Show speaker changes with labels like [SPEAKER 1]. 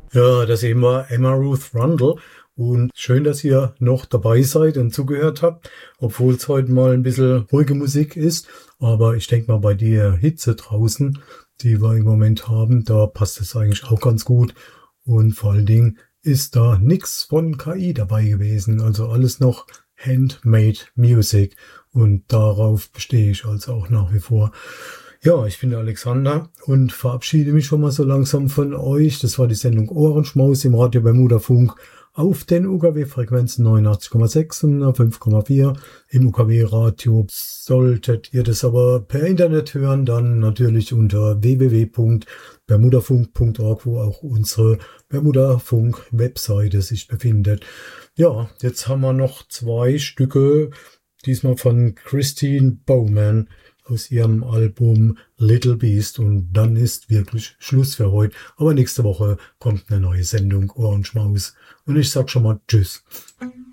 [SPEAKER 1] Ja, das eben war Emma Ruth Rundle. Und schön, dass ihr noch dabei seid und zugehört habt, obwohl es heute mal ein bisschen ruhige Musik ist. Aber ich denke mal, bei der Hitze draußen, die wir im Moment haben, da passt es eigentlich auch ganz gut. Und vor allen Dingen ist da nichts von KI dabei gewesen. Also alles noch Handmade Music. Und darauf bestehe ich also auch nach wie vor. Ja, ich bin der Alexander und verabschiede mich schon mal so langsam von euch. Das war die Sendung Ohrenschmaus im Radio Bermuda Funk auf den UKW-Frequenzen 89,6 und 5,4 im UKW-Radio. Solltet ihr das aber per Internet hören, dann natürlich unter www.bermudafunk.org, wo auch unsere Bermuda-Funk-Webseite sich befindet. Ja, jetzt haben wir noch zwei Stücke, diesmal von Christine Bowman aus ihrem Album Little Beast, und dann ist wirklich Schluss für heute. Aber nächste Woche kommt eine neue Sendung Ohrenschmaus und ich sag schon mal Tschüss.